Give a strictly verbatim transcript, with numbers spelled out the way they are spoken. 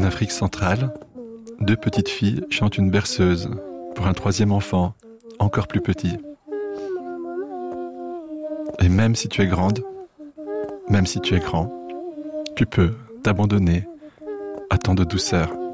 Afrique centrale, deux petites filles chantent une berceuse pour un troisième enfant, encore plus petit. Et même si tu es grande, même si tu es grand, tu peux t'abandonner à tant de douceur.